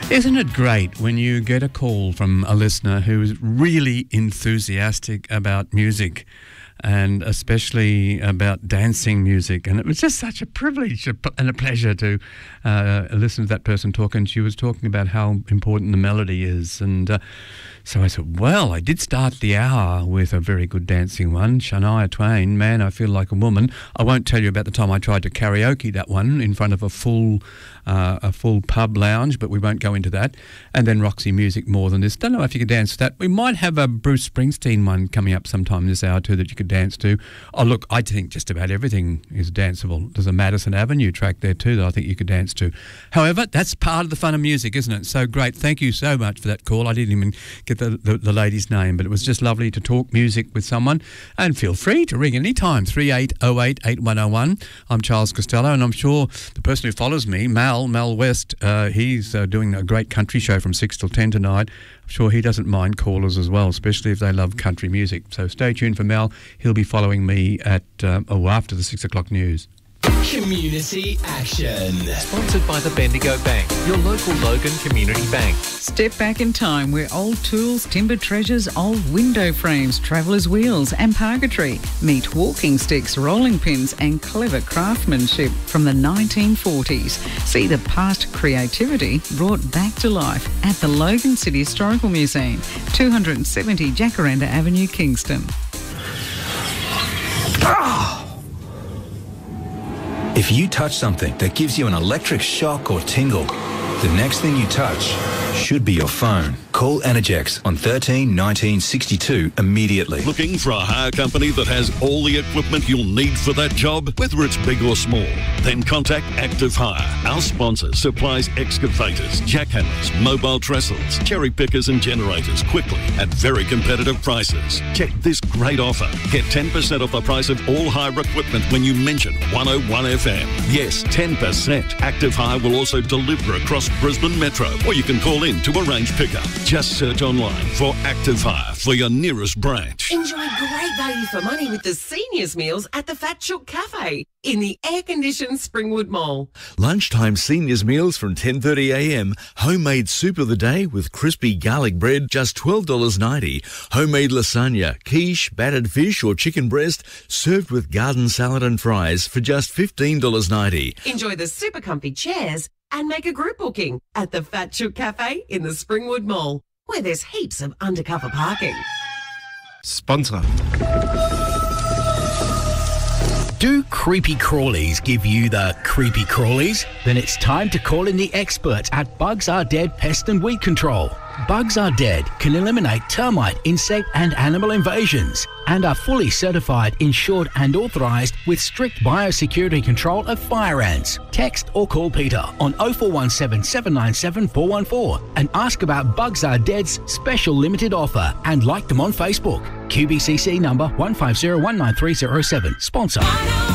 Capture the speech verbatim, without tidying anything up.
Isn't it great when you get a call from a listener who is really enthusiastic about music, and especially about dancing music? And it was just such a privilege and a pleasure to uh, listen to that person talk. And she was talking about how important the melody is. And uh, so I said, well, I did start the hour with a very good dancing one, Shania Twain, Man, I Feel Like a Woman. I won't tell you about the time I tried to karaoke that one in front of a full uh, a full pub lounge, but we won't go into that. And then Roxy Music, More Than This. Don't know if you could dance to that. We might have a Bruce Springsteen one coming up sometime this hour too that you could dance to. Oh, look, I think just about everything is danceable. There's a Madison Avenue track there too that I think you could dance to. However, that's part of the fun of music, isn't it? So great. Thank you so much for that call. I didn't even get the, the, the lady's name, but it was just lovely to talk music with someone. And feel free to ring anytime, three eight oh eight, eight one oh one. I'm Charles Costello, and I'm sure the person who follows me, Mal, Mal West, uh, he's uh, doing a great country show from six till ten tonight. I'm sure he doesn't mind callers as well, especially if they love country music. So stay tuned for Mal. He'll be following me at uh, oh, after the six o'clock news. Community Action. Sponsored by the Bendigo Bank, your local Logan Community Bank. Step back in time where old tools, timber treasures, old window frames, traveller's wheels and purgatory meet walking sticks, rolling pins and clever craftsmanship from the nineteen forties. See the past creativity brought back to life at the Logan City Historical Museum, two seventy Jacaranda Avenue, Kingston. If you touch something that gives you an electric shock or tingle, the next thing you touch should be your phone. Call Energex on thirteen nineteen sixty-two immediately. Looking for a hire company that has all the equipment you'll need for that job, whether it's big or small? Then contact Active Hire. Our sponsor supplies excavators, jackhammers, mobile trestles, cherry pickers and generators quickly at very competitive prices. Check this great offer. Get ten percent off the price of all hire equipment when you mention one oh one F M. Yes, ten percent. Active Hire will also deliver across Brisbane Metro, or you can call in to arrange pickup. Just search online for Active Hire for your nearest branch. Enjoy great value for money with the seniors meals at the Fat Chook Cafe in the air-conditioned Springwood Mall. Lunchtime seniors meals from ten thirty a m. Homemade soup of the day with crispy garlic bread, just twelve dollars ninety. Homemade lasagna, quiche, battered fish or chicken breast, served with garden salad and fries for just fifteen dollars ninety. Enjoy the super comfy chairs and make a group booking at the Fat Chook Cafe in the Springwood Mall, where there's heaps of undercover parking. Sponsor. Do creepy crawlies give you the creepy crawlies? Then it's time to call in the experts at Bugs Are Dead Pest and Weed Control. Bugs Are Dead can eliminate termite, insect and animal invasions and are fully certified, insured and authorised with strict biosecurity control of fire ants. Text or call Peter on oh four one seven, seven nine seven, four one four and ask about Bugs Are Dead's special limited offer and like them on Facebook. Q B C C number one five zero one nine three zero seven. Sponsor.